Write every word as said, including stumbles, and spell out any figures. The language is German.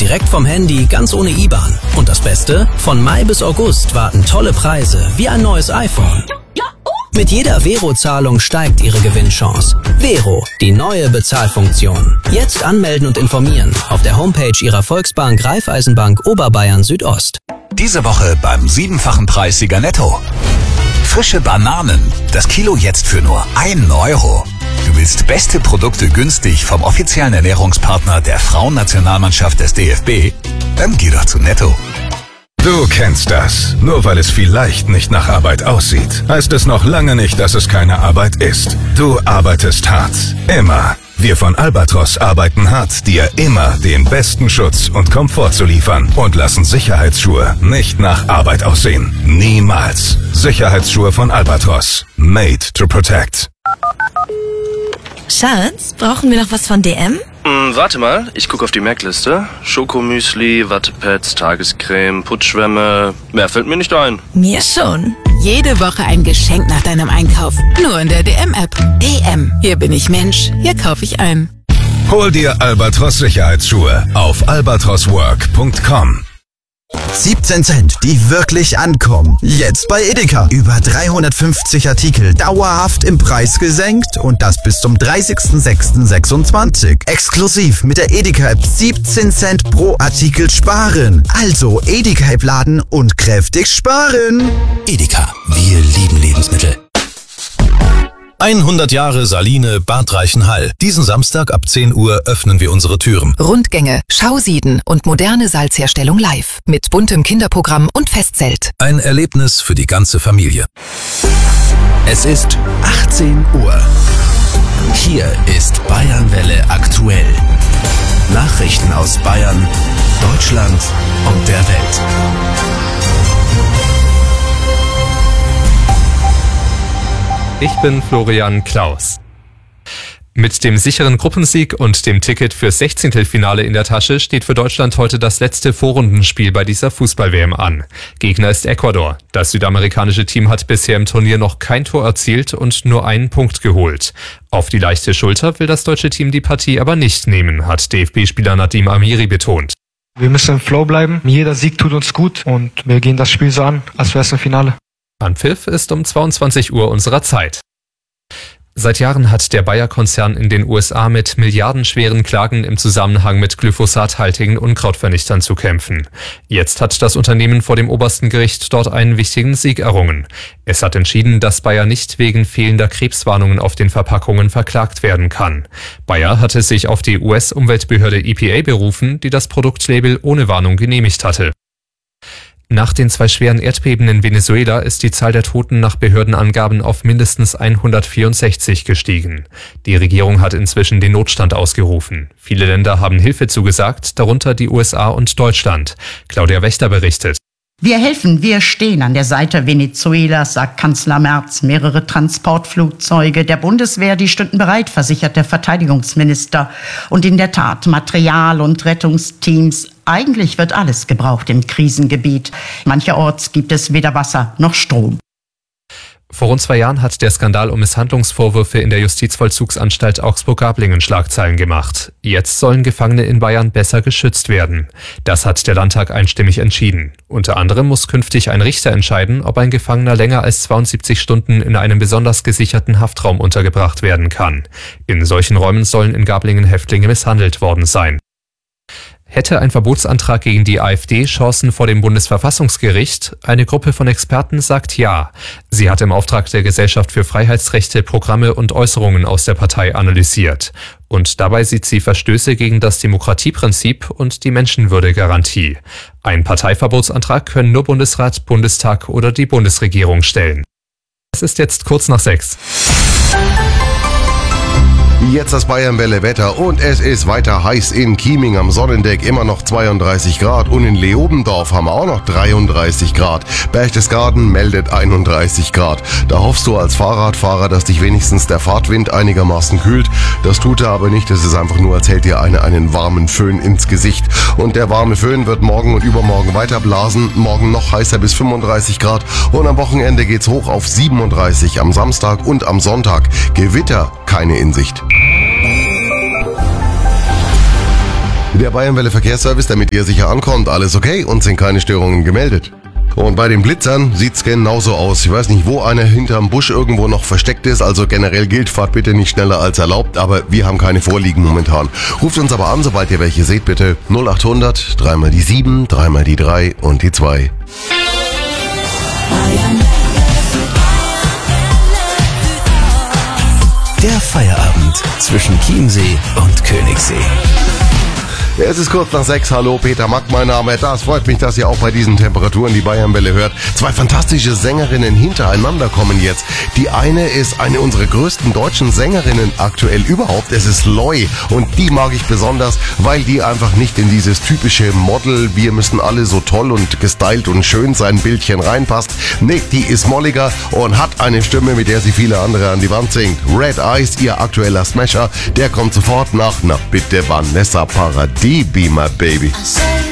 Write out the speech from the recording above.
direkt vom Handy, ganz ohne I B A N. Und das Beste? Von Mai bis August warten tolle Preise wie ein neues iPhone. Mit jeder Vero-Zahlung steigt Ihre Gewinnchance. Vero, die neue Bezahlfunktion. Jetzt anmelden und informieren auf der Homepage Ihrer Volksbank Raiffeisenbank Oberbayern Südost. Diese Woche beim siebenfachen Preissieger Netto. Frische Bananen, das Kilo jetzt für nur einen Euro. Du willst beste Produkte günstig vom offiziellen Ernährungspartner der Frauennationalmannschaft des D F B? Dann geh doch zu Netto. Du kennst das. Nur weil es vielleicht nicht nach Arbeit aussieht, heißt es noch lange nicht, dass es keine Arbeit ist. Du arbeitest hart. Immer. Wir von Albatros arbeiten hart, dir immer den besten Schutz und Komfort zu liefern und lassen Sicherheitsschuhe nicht nach Arbeit aussehen. Niemals. Sicherheitsschuhe von Albatros. Made to protect. Schatz, brauchen wir noch was von D M? Hm, warte mal, ich gucke auf die Merkliste. Schokomüsli, Wattepads, Tagescreme, Putzschwämme. Mehr fällt mir nicht ein. Mir schon. Jede Woche ein Geschenk nach deinem Einkauf. Nur in der D M-App. D M. Hier bin ich Mensch. Hier kaufe ich ein. Hol dir Albatros Sicherheitsschuhe auf albatros work punkt com. siebzehn Cent, die wirklich ankommen. Jetzt bei Edeka. Über dreihundertfünfzig Artikel dauerhaft im Preis gesenkt und das bis zum dreißigsten sechsten sechsundzwanzig. Exklusiv mit der Edeka-App siebzehn Cent pro Artikel sparen. Also Edeka-App laden und kräftig sparen. Edeka, wir lieben Lebensmittel. hundert Jahre Saline Bad Reichenhall. Diesen Samstag ab zehn Uhr öffnen wir unsere Türen. Rundgänge, Schausieden und moderne Salzherstellung live. Mit buntem Kinderprogramm und Festzelt. Ein Erlebnis für die ganze Familie. Es ist achtzehn Uhr. Hier ist Bayernwelle aktuell. Nachrichten aus Bayern, Deutschland und der Welt. Ich bin Florian Klaus. Mit dem sicheren Gruppensieg und dem Ticket fürs Sechzehntelfinale in der Tasche steht für Deutschland heute das letzte Vorrundenspiel bei dieser Fußball-W M an. Gegner ist Ecuador. Das südamerikanische Team hat bisher im Turnier noch kein Tor erzielt und nur einen Punkt geholt. Auf die leichte Schulter will das deutsche Team die Partie aber nicht nehmen, hat D F B-Spieler Nadim Amiri betont. Wir müssen im Flow bleiben. Jeder Sieg tut uns gut und wir gehen das Spiel so an, als wäre es ein Finale. Anpfiff ist um zweiundzwanzig Uhr unserer Zeit. Seit Jahren hat der Bayer-Konzern in den U S A mit milliardenschweren Klagen im Zusammenhang mit glyphosathaltigen Unkrautvernichtern zu kämpfen. Jetzt hat das Unternehmen vor dem obersten Gericht dort einen wichtigen Sieg errungen. Es hat entschieden, dass Bayer nicht wegen fehlender Krebswarnungen auf den Verpackungen verklagt werden kann. Bayer hatte sich auf die U S-Umweltbehörde E P A berufen, die das Produktlabel ohne Warnung genehmigt hatte. Nach den zwei schweren Erdbeben in Venezuela ist die Zahl der Toten nach Behördenangaben auf mindestens hundertvierundsechzig gestiegen. Die Regierung hat inzwischen den Notstand ausgerufen. Viele Länder haben Hilfe zugesagt, darunter die U S A und Deutschland. Claudia Wächter berichtet. Wir helfen, wir stehen an der Seite Venezuelas, sagt Kanzler Merz. Mehrere Transportflugzeuge der Bundeswehr, die stünden bereit, versichert der Verteidigungsminister. Und in der Tat, Material und Rettungsteams. Eigentlich wird alles gebraucht im Krisengebiet. Mancherorts gibt es weder Wasser noch Strom. Vor rund zwei Jahren hat der Skandal um Misshandlungsvorwürfe in der Justizvollzugsanstalt Augsburg-Gablingen Schlagzeilen gemacht. Jetzt sollen Gefangene in Bayern besser geschützt werden. Das hat der Landtag einstimmig entschieden. Unter anderem muss künftig ein Richter entscheiden, ob ein Gefangener länger als zweiundsiebzig Stunden in einem besonders gesicherten Haftraum untergebracht werden kann. In solchen Räumen sollen in Gablingen Häftlinge misshandelt worden sein. Hätte ein Verbotsantrag gegen die AfD Chancen vor dem Bundesverfassungsgericht? Eine Gruppe von Experten sagt ja. Sie hat im Auftrag der Gesellschaft für Freiheitsrechte Programme und Äußerungen aus der Partei analysiert. Und dabei sieht sie Verstöße gegen das Demokratieprinzip und die Menschenwürdegarantie. Ein Parteiverbotsantrag können nur Bundesrat, Bundestag oder die Bundesregierung stellen. Es ist jetzt kurz nach sechs. Jetzt das Bayernwelle Wetter und es ist weiter heiß in Chieming am Sonnendeck, immer noch zweiunddreißig Grad und in Leobendorf haben wir auch noch dreiunddreißig Grad. Berchtesgaden meldet einunddreißig Grad. Da hoffst du als Fahrradfahrer, dass dich wenigstens der Fahrtwind einigermaßen kühlt. Das tut er aber nicht, das ist einfach nur, als hält dir eine einen warmen Föhn ins Gesicht. Und der warme Föhn wird morgen und übermorgen weiter blasen. Morgen noch heißer bis fünfunddreißig Grad und am Wochenende geht's hoch auf siebenunddreißig am Samstag und am Sonntag. Gewitter keine in Sicht. Der Bayernwelle Verkehrsservice, damit ihr sicher ankommt. Alles okay und sind keine Störungen gemeldet. Und bei den Blitzern sieht's genauso aus. Ich weiß nicht, wo einer hinterm Busch irgendwo noch versteckt ist. Also generell gilt, fahrt bitte nicht schneller als erlaubt. Aber wir haben keine vorliegen momentan. Ruft uns aber an, sobald ihr welche seht, bitte. null acht hundert, dreimal die sieben, dreimal die drei und die zwei. Der Feierabend zwischen Chiemsee und Königssee. Es ist kurz nach sechs. Hallo, Peter Mack, mein Name. Das freut mich, dass ihr auch bei diesen Temperaturen die Bayernwelle hört. Zwei fantastische Sängerinnen hintereinander kommen jetzt. Die eine ist eine unserer größten deutschen Sängerinnen aktuell überhaupt. Es ist Loi. Und die mag ich besonders, weil die einfach nicht in dieses typische Model, wir müssen alle so toll und gestylt und schön sein Bildchen reinpasst. Nee, die ist molliger und hat eine Stimme, mit der sie viele andere an die Wand singt. Red Eyes, ihr aktueller Smasher, der kommt sofort nach, na bitte, Vanessa Paradis. Be my baby.